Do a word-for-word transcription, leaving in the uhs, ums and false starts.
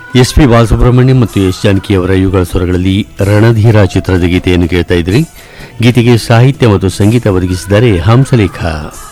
S P Balasubrahmanyam ಮತ್ತು S Janaki ಅವರ ಯುಗಳ ಸ್ವರಗಳಲ್ಲಿ ರಣಧೀರ ಚಿತ್ರದ ಗೀತೆಯನ್ನು ಕೇಳ್ತಾ ಇದ್ರಿ. ಗೀತೆಗೆ ಸಾಹಿತ್ಯ ಮತ್ತು ಸಂಗೀತ ಒದಗಿಸಿದ್ದಾರೆ ಹಂಸಲೇಖ.